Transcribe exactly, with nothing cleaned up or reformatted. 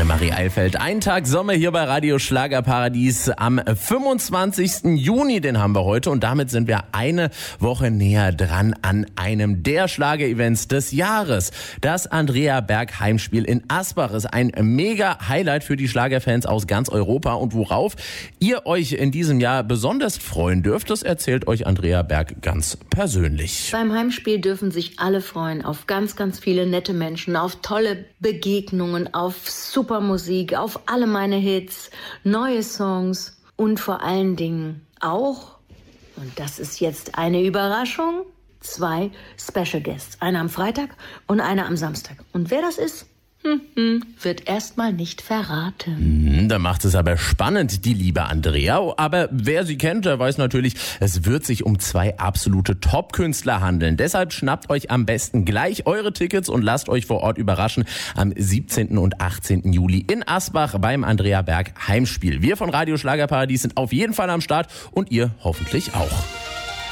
Annemarie Eilfeld. Ein Tag Sommer hier bei Radio Schlagerparadies am fünfundzwanzigsten Juni, den haben wir heute. Und damit sind wir eine Woche näher dran an einem der Schlager-Events des Jahres. Das Andrea Berg Heimspiel in Asbach ist ein mega Highlight für die Schlagerfans aus ganz Europa. Und worauf ihr euch in diesem Jahr besonders freuen dürft, das erzählt euch Andrea Berg ganz persönlich. Beim Heimspiel dürfen sich alle freuen auf ganz, ganz viele nette Menschen, auf tolle Begegnungen, auf super Musik, auf alle meine Hits, neue Songs und vor allen Dingen auch, und das ist jetzt eine Überraschung, zwei Special Guests. Einer am Freitag und einer am Samstag. Und wer das ist, hm, hm, wird erstmal nicht verraten. Hm, da macht es aber spannend, die liebe Andrea. Aber wer sie kennt, der weiß natürlich, es wird sich um zwei absolute Top-Künstler handeln. Deshalb schnappt euch am besten gleich eure Tickets und lasst euch vor Ort überraschen am siebzehnten und achtzehnten Juli in Asbach beim Andrea Berg Heimspiel. Wir von Radio Schlagerparadies sind auf jeden Fall am Start und ihr hoffentlich auch.